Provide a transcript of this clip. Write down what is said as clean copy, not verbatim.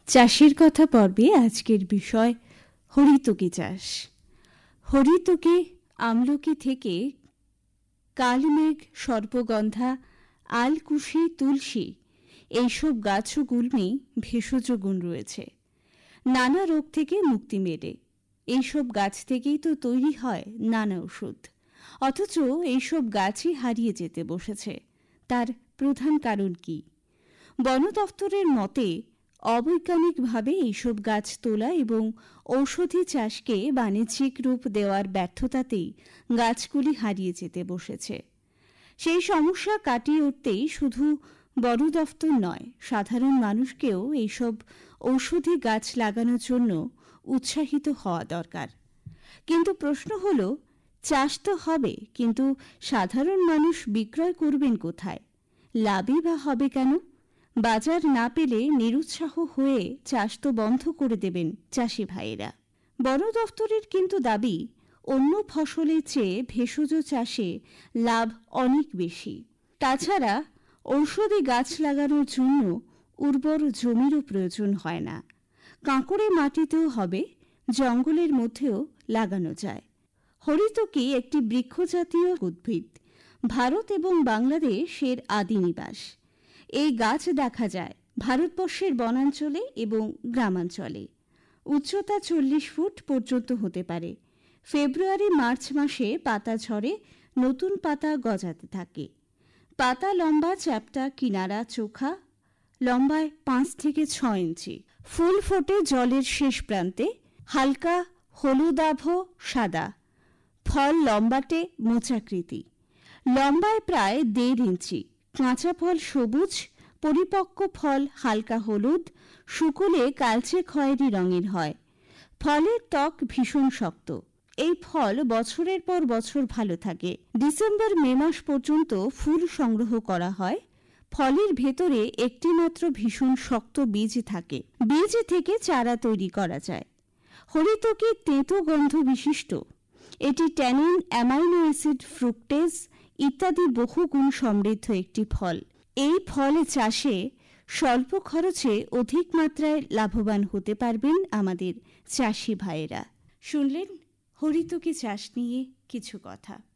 চাষের কথা পর্বে আজকের বিষয় হরিতকি চাষ। হরিতকি আমলকি থেকে কালমেঘ, সর্পগন্ধা, আলকুশি, তুলসী এইসব গাছ ও গুল্মে ভেষজ গুণ রয়েছে। নানা রোগ থেকে মুক্তি মেলে। এইসব গাছ থেকেই তো তৈরি হয় নানা ওষুধ। অথচ এইসব গাছই হারিয়ে যেতে বসেছে। তার প্রধান কারণ কি? বন দফতরের মতে অবৈজ্ঞানিকভাবে এইসব গাছ তোলা এবং ঔষধি চাষকে বাণিজ্যিক রূপ দেওয়ার ব্যর্থতাতেই গাছগুলি হারিয়ে যেতে বসেছে। সেই সমস্যা কাটিয়ে উঠতেই শুধু বন দফতর নয়, সাধারণ মানুষকেও এইসব ঔষধি গাছ লাগানোর জন্য উৎসাহিত হওয়া দরকার। কিন্তু প্রশ্ন হল, চাষ তো হবে, কিন্তু সাধারণ মানুষ বিক্রয় করবেন কোথায়? লাভই বা হবে কেন? বাজার না পেলে নিরুৎসাহ হয়ে চাষ তো বন্ধ করে দেবেন চাষি ভাইয়েরা। বন দফতরের কিন্তু দাবি, অন্য ফসলের চেয়ে ভেষজ চাষে লাভ অনেক বেশি। তাছাড়া ঔষধি গাছ লাগানোর জন্য উর্বর জমিরও প্রয়োজন হয় না। কাঁকড়ে মাটিতেও হবে, জঙ্গলের মধ্যেও লাগানো যায়। হরিতকি একটি বৃক্ষজাতীয় উদ্ভিদ। ভারত এবং বাংলাদেশের আদি নিবাস। এই গাছ দেখা যায় ভারতবর্ষের বনাঞ্চলে এবং গ্রামাঞ্চলে। উচ্চতা 40 ফুট পর্যন্ত হতে পারে। ফেব্রুয়ারি মার্চ মাসে পাতা ঝরে নতুন পাতা গজাতে থাকে। পাতা লম্বা, চ্যাপ্টা, কিনারা চোখা, লম্বায় 5 থেকে 6 ইঞ্চি। ফুল ফোটে জলের শেষ প্রান্তে, হালকা হলুদাভ সাদা। ফল লম্বাটে মোচাকৃতি, লম্বায় প্রায় 1.5 ইঞ্চি। কাঁচা ফল সবুজ, পরিপক্ক ফল হালকা হলুদ, শুকোলে কালচে খয়েরি রঙের হয়। ফলের ত্বক ভীষণ শক্ত। এই ফল বছরের পর বছর ভালো থাকে। ডিসেম্বর মে মাস পর্যন্ত ফুল সংগ্রহ করা হয়। ফলের ভেতরে একটি মাত্র ভীষণ শক্ত বীজ থাকে। বীজ থেকে চারা তৈরি করা যায়। হরিতকি তেঁতো গন্ধ বিশিষ্ট। এটি ট্যানিন, অ্যামাইনো অ্যাসিড, ফ্রুক্টেজ ইত্যাদি বহু গুণ সমৃদ্ধ একটি ফল। এই ফল চাষে স্বল্প খরচে অধিক মাত্রায় লাভবান হতে পারবেন আমাদের চাষি ভাইয়েরা। শুনলেন হরিতকি চাষ নিয়ে কিছু কথা।